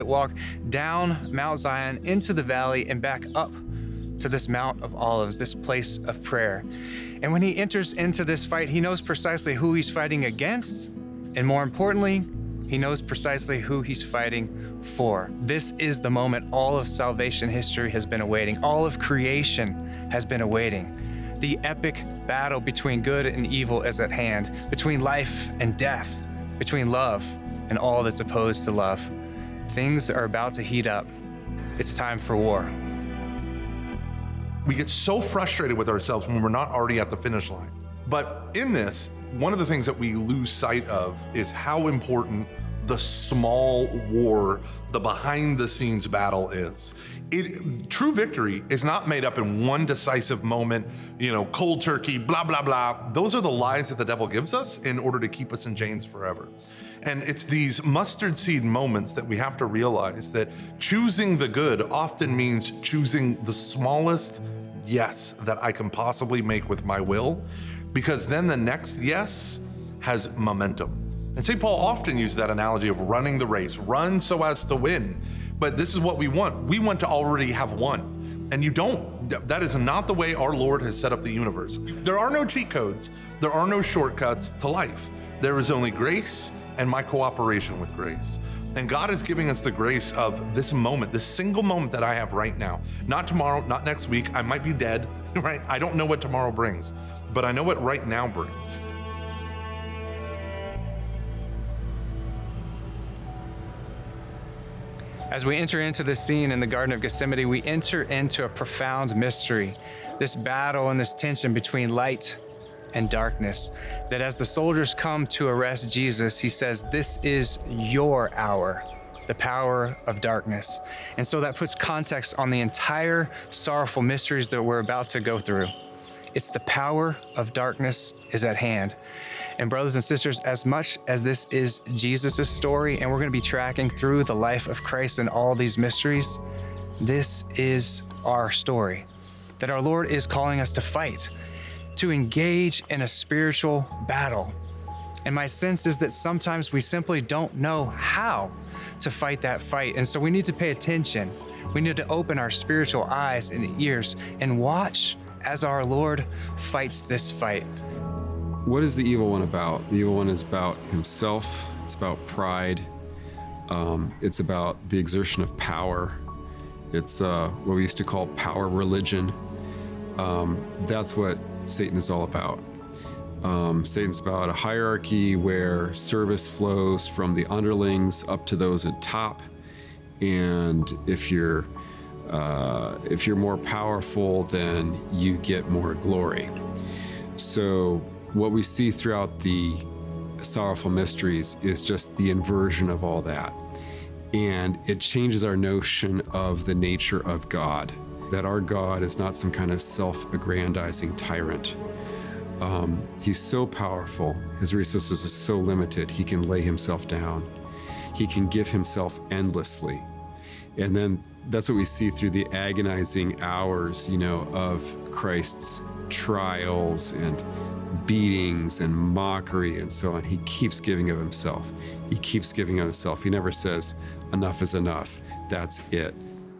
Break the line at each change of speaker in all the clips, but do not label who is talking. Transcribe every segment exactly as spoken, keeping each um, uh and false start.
walk down Mount Zion into the valley and back up to this Mount of Olives, this place of prayer. And when he enters into this fight, he knows precisely who he's fighting against, and more importantly, he knows precisely who he's fighting for. This is the moment all of salvation history has been awaiting. All of creation has been awaiting. The epic battle between good and evil is at hand, between life and death, between love and all that's opposed to love. Things are about to heat up. It's time for war.
We get so frustrated with ourselves when we're not already at the finish line. But in this, one of the things that we lose sight of is how important the small war, the behind the scenes battle is. It, true victory is not made up in one decisive moment, you know, cold turkey, blah, blah, blah. Those are the lies that the devil gives us in order to keep us in chains forever. And it's these mustard seed moments that we have to realize that choosing the good often means choosing the smallest yes that I can possibly make with my will, because then the next yes has momentum. And Saint Paul often uses that analogy of running the race, run so as to win. But this is what we want. We want to already have won. And you don't. That is not the way our Lord has set up the universe. There are no cheat codes. There are no shortcuts to life. There is only grace and my cooperation with grace. And God is giving us the grace of this moment, this single moment that I have right now. Not tomorrow, not next week. I might be dead, right? I don't know what tomorrow brings, but I know what right now brings.
As we enter into this scene in the Garden of Gethsemane, we enter into a profound mystery, this battle and this tension between light and darkness, that as the soldiers come to arrest Jesus, he says, "This is your hour," the power of darkness. And so that puts context on the entire sorrowful mysteries that we're about to go through. It's the power of darkness is at hand. And brothers and sisters, as much as this is Jesus' story, and we're gonna be tracking through the life of Christ and all these mysteries, this is our story, that our Lord is calling us to fight, to engage in a spiritual battle. And my sense is that sometimes we simply don't know how to fight that fight. And so we need to pay attention. We need to open our spiritual eyes and ears and watch as our Lord fights this fight.
What is the evil one about? The evil one is about himself. It's about pride. Um, it's about the exertion of power. It's uh, what we used to call power religion. Um, that's what Satan is all about. Um, Satan's about a hierarchy where service flows from the underlings up to those at top. And if you're Uh, if you're more powerful, then you get more glory. So what we see throughout the sorrowful mysteries is just the inversion of all that. And it changes our notion of the nature of God, that our God is not some kind of self-aggrandizing tyrant. Um, he's so powerful, his resources are so limited, he can lay himself down. He can give himself endlessly. And then that's what we see through the agonizing hours, you know, of Christ's trials and beatings and mockery and so on. He keeps giving of himself. He keeps giving of himself. He never says, enough is enough. That's it.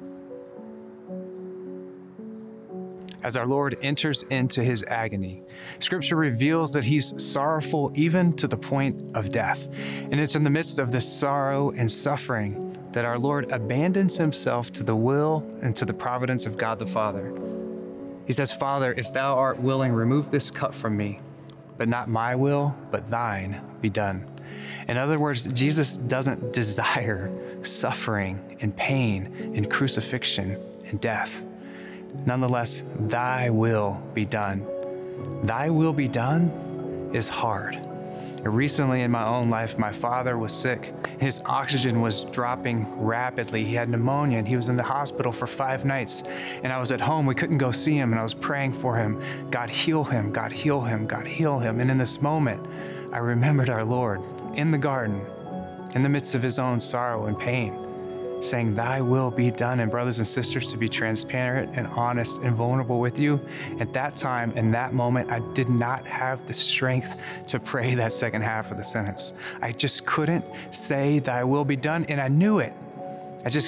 As our Lord enters into his agony, Scripture reveals that he's sorrowful even to the point of death. And it's in the midst of this sorrow and suffering that our Lord abandons himself to the will and to the providence of God the Father. He says, "Father, if thou art willing, remove this cup from me, but not my will, but thine be done." In other words, Jesus doesn't desire suffering and pain and crucifixion and death. Nonetheless, thy will be done. Thy will be done is hard. Recently in my own life, my father was sick. His oxygen was dropping rapidly. He had pneumonia and he was in the hospital for five nights. And I was at home, we couldn't go see him, and I was praying for him. God heal him, God heal him, God heal him. And in this moment, I remembered our Lord in the garden, in the midst of his own sorrow and pain, saying, "Thy will be done." And brothers and sisters, to be transparent and honest and vulnerable with you, at that time, in that moment, I did not have the strength to pray that second half of the sentence. I just couldn't say, "Thy will be done," and I knew it. I just